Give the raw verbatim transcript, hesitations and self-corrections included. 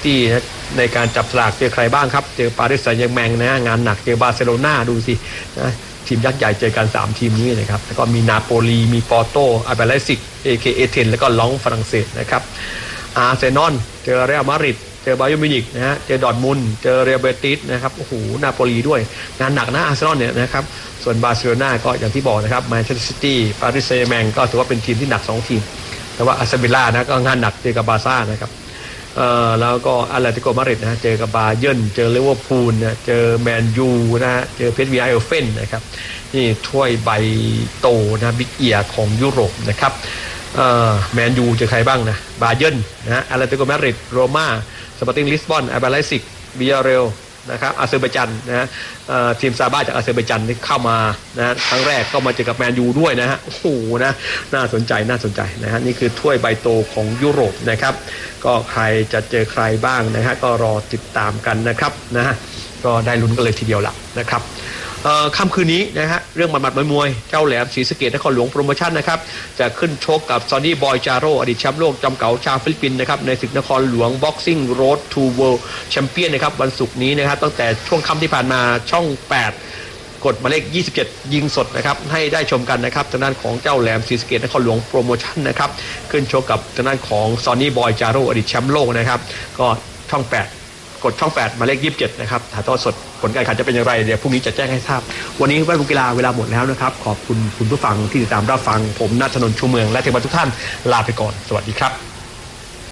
ตี้ในการจับสลากเจอใครบ้างครับเจอปารีสแซงต์แชร์แมงนะงานหนักเจอบาร์เซโลนาดูสินะทีมยักษ์ใหญ่เจอกันสามทีมนี้นะครับแล้วก็มีนาโปลีมีปอร์โตอาร์เบไลซิก เอ เค เอ เทน แล้วก็ลองฝรั่งเศสนะครับอาร์เซนอลเจอเรอัลมาดริดเจอบาเยิร์นมิวนิกนะฮะเจอดอร์ทมุนด์เจอเรอัลเบติสนะครับโอ้โหนาโปลีด้วยงานหนักนะอาร์เซนอลเนี่ยนะครับส่วนบาร์เซโลนาก็อย่างที่บอกนะครับแมนเชสเตอร์ซิตี้ปารีสแซงต์แชร์แมงก็ถือว่าเป็นทีมที่หนักสองทีมแต่ว่าอาร์เซนอลนะก็งานหนักเจอกับบาร์ซ่านะครับเอ่อแล้วก็อาร์เตติโกมาดริดนะเจอกับบาเยิร์นเจอลิเวอร์พูลนะเจอแมนยูนะฮะเจอเพ เอส วี ไอ เอลเฟนนะครับนี่ถ้วยใบโตนะบิ๊กเอียร์ของยุโรปนะครับเอ่อแมนยูเจอใครบ้างนะบาเยิร์นนะอาร์เตติโกมาดริดโรม่าสปอร์ติ้งลิสบอนอาร์เบไลซิกวิยาเรลนะครับอาเซอร์ไบจานนะฮะทีมซาบ้าจากอาเซอร์ไบจานที่เข้ามานะครั้งแรกก็มาเจอกับแมนยูด้วยนะฮะโอ้โหนะน่าสนใจน่าสนใจนะฮะนี่คือถ้วยใบโตของยุโรปนะครับก็ใครจะเจอใครบ้างนะฮะก็รอติดตามกันนะครับนะฮะก็ได้ลุ้นกันเลยทีเดียวละนะครับค่ำคืนนี้นะฮะเรื่องหมัดๆมวยๆเจ้าแหลมศรีสะเกษนครหลวงโปรโมชั่นนะครับจะขึ้นชกกับซอนนี่บอยจาโร่อดีตแชมป์โลกจำเก่าชาวฟิลิปปินส์นะครับในศึกนครหลวงบ็อกซิ่งโรดทูเวิลด์แชมเปี้ยนนะครับวันศุกร์นี้นะครับตั้งแต่ช่วงค่ำที่ผ่านมาช่องแปดกดหมายเลขยี่สิบเจ็ดยิงสดนะครับให้ได้ชมกันนะครับทางด้านของเจ้าแหลมศรีสะเกษนครหลวงโปรโมชั่นนะครับขึ้นชกกับทางด้านของซอนนี่บอยจาโร่อดีตแชมป์โลกนะครับก็ช่องแปดกดช่องแปดหมายเลขยี่สิบเจ็ดนะครับถ่ายทอดสดผลการแข่งขันจะเป็นอย่างไรเดี๋ยวพรุ่งนี้จะแจ้งให้ทราบวันนี้แวดวงกีฬาเวลาหมดแล้วนะครับขอบคุณคุณผู้ฟังที่ติดตามรับฟังผมณัฐนนท์ชูเมืองและทีมงานทุกท่านลาไปก่อนสวัสดีครับ